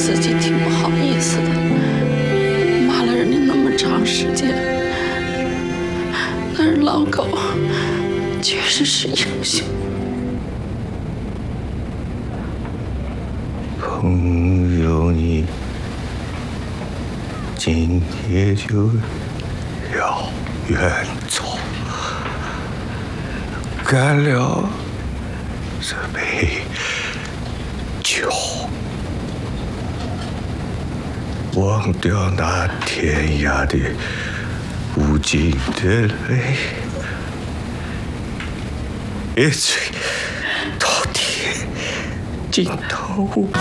自己挺不好意思的，骂了人家那么长时间。但是老狗确实是英雄。 朋友，你今夜就要远走，干了这杯酒，忘掉那天涯的无尽的泪，一醉到底尽头。